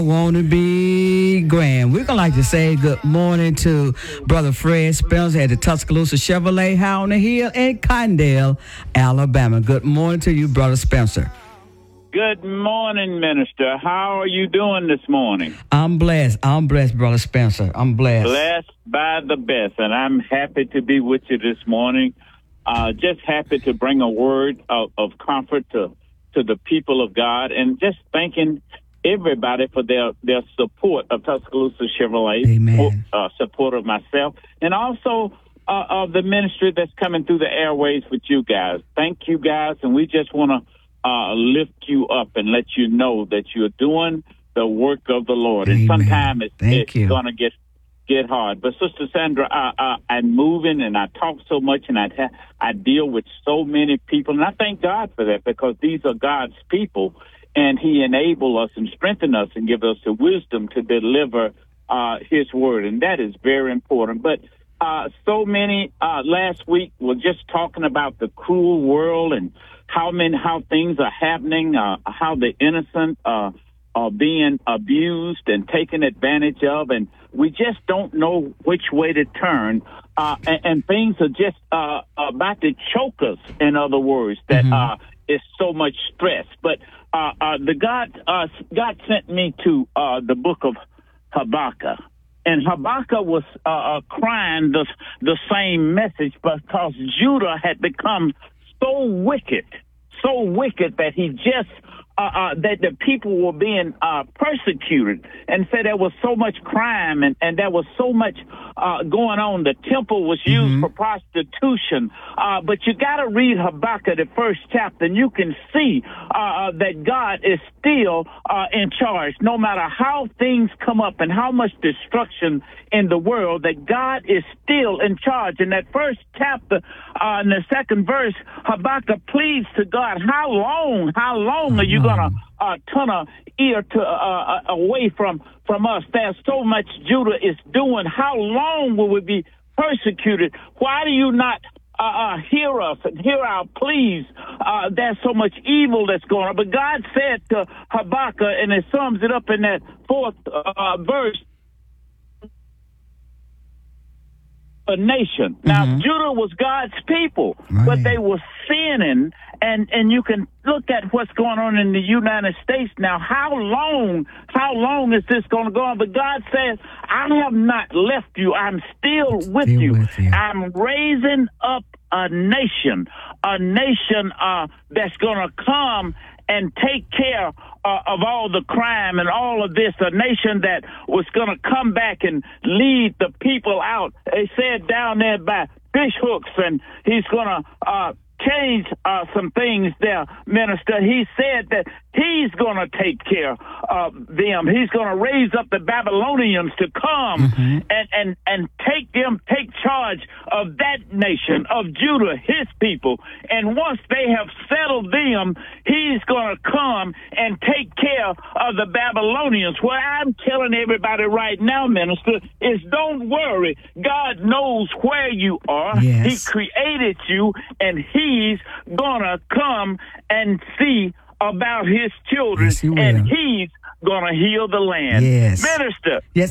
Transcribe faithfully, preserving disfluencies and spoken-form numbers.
Want to be grand. We're going to like to say good morning to Brother Fred Spencer at the Tuscaloosa Chevrolet High on the Hill in Condell, Alabama. Good morning to you, Brother Spencer. Good morning, Minister. How are you doing this morning? I'm blessed. I'm blessed, Brother Spencer. I'm blessed. Blessed by the best, and I'm happy to be with you this morning. Uh, just happy to bring a word of, of comfort to, to the people of God, and just thanking everybody for their, their support of Tuscaloosa Chevrolet, Amen. uh, support of myself, and also uh, of the ministry that's coming through the airways with you guys. Thank you, guys, and we just want to uh, lift you up and let you know that you're doing the work of the Lord. Amen. And sometimes it's, it's going to get get hard. But, Sister Sandra, I, I, I'm moving, and I talk so much, and I, ha- I deal with so many people, and I thank God for that, because these are God's people, and he enable us and strengthen us and give us the wisdom to deliver uh, his word. And that is very important. But uh, so many uh, last week were just talking about the cruel world and how many, how things are happening, uh, how the innocent uh, are being abused and taken advantage of. And we just don't know which way to turn. Uh, and, and things are just uh, about to choke us, in other words, that mm-hmm. uh, is so much stress. But Uh, uh, the God, uh, God sent me to uh, the book of Habakkuk, and Habakkuk was uh, uh, crying the the same message, because Judah had become so wicked, so wicked that he just uh, uh, that the people were being uh, persecuted, and said there was so much crime, and, and there was so much uh, going on. The temple was used mm-hmm. for prostitution. Uh, but you got to read Habakkuk, the first chapter, and you can see uh, that God is still uh, in charge. No matter how things come up and how much destruction in the world, that God is still in charge. In that first chapter, uh, in the second verse, Habakkuk pleads to God, how long, how long are you going to uh, turn a ear to uh, away from, from us? There's so much Judah is doing. How long will we be persecuted? Why do you not Uh, uh, hear us and hear our pleas? Uh, there's so much evil that's going on. But God said to Habakkuk, and it sums it up in that fourth uh, verse, a nation. Mm-hmm. Now, Judah was God's people, right. but they were sinning, and, and you can look at what's going on in the United States now. How long, how long is this going to go on? But God says, I have not left you. I'm still with still you. With you. I'm raising up a nation, a nation uh, that's going to come and take care uh, of all the crime and all of this, a nation that was going to come back and lead the people out. They said down there by fish hooks, and he's going to uh, change uh, some things there, Minister. He said that he's going to take care of them. He's going to raise up the Babylonians to come mm-hmm. and, and, and take them, take charge of that nation, of Judah, his people. And once they have settled them, he's going to come and take care of the Babylonians. What I'm telling everybody right now, Minister, is don't worry. God knows where you are. Yes. He created you, and he's going to come and see about his children, yes, he and he's going to heal the land. Yes. Minister. Yes.